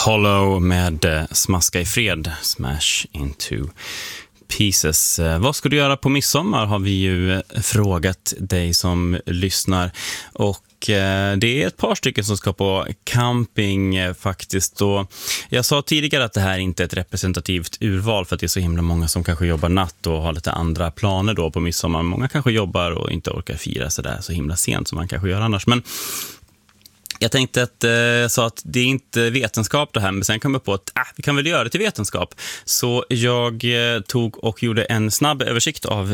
Hollow med Smaska i fred, Smash into Pieces. Vad ska du göra på midsommar har vi ju frågat dig som lyssnar. Och det är ett par stycken som ska på camping faktiskt. Och jag sa tidigare att det här inte är ett representativt urval för att det är så himla många som kanske jobbar natt och har lite andra planer då på midsommar. Många kanske jobbar och inte orkar fira så himla sent som man kanske gör annars. Men jag tänkte att jag sa att det är inte vetenskap det här, men sen kom jag på att vi kan väl göra det till vetenskap. Så jag tog och gjorde en snabb översikt av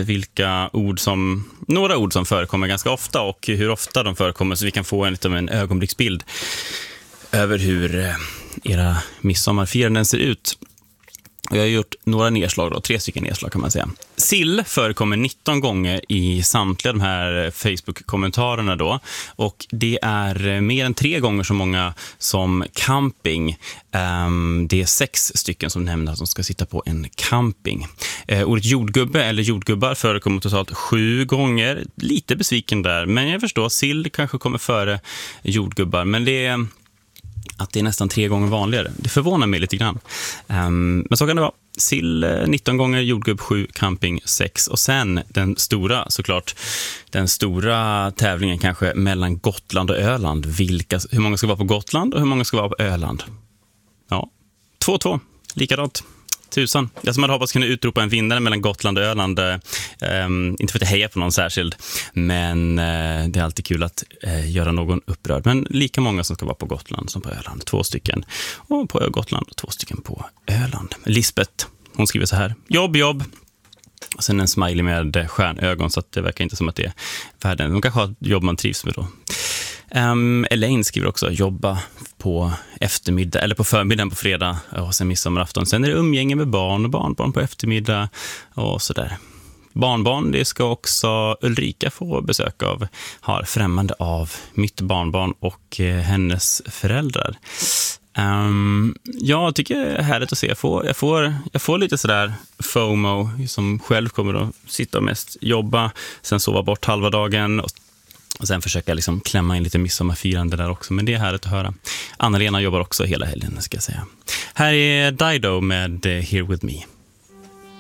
några ord som förekommer ganska ofta och hur ofta de förekommer, så vi kan få en ögonblicksbild över hur era midsommarfiranden ser ut. Jag har gjort några nedslag då, 3 stycken nedslag kan man säga. Sill förekommer 19 gånger i samtliga de här Facebook-kommentarerna då. Och det är mer än 3 gånger så många som camping. Det är 6 stycken som nämner att de ska sitta på en camping. Ordet jordgubbe eller jordgubbar förekommer totalt 7 gånger. Lite besviken där, men jag förstår, sill kanske kommer före jordgubbar. Men det är att det är nästan 3 gånger vanligare. Det förvånar mig lite grann. Men så kan det vara. Sill 19 gånger, jordgubb 7, camping 6. Och sen den stora tävlingen kanske mellan Gotland och Öland. Hur många ska vara på Gotland och hur många ska vara på Öland? Ja, 2-2. Likadant. 1000. Jag som hade hoppats kunna utropa en vinnare mellan Gotland och Öland. Inte för att jag hejar på någon särskild, men det är alltid kul att göra någon upprörd. Men lika många som ska vara på Gotland som på Öland. 2 stycken och på Gotland och 2 stycken på Öland. Lisbeth, hon skriver så här: jobb. Och sen en smiley med stjärnögon, så att det verkar inte som att det är världen. De kanske har ett jobb man trivs med då. Elaine skriver också jobba på eftermiddag eller på förmiddagen på fredag och sen midsommarafton. Sen är det umgänge med barn och barnbarn på eftermiddag och sådär. Barnbarn, det ska också Ulrika få besök av. Har främmande av mitt barnbarn och hennes föräldrar. Jag tycker det är härligt att se. Jag får lite sådär FOMO som själv kommer att sitta och mest jobba, sen sova bort halva dagen och sen försöka liksom klämma in lite midsommarfirande där också. Men det är härligt att höra. Anna-Lena jobbar också hela helgen, ska jag säga. Här är Dido med Here With Me.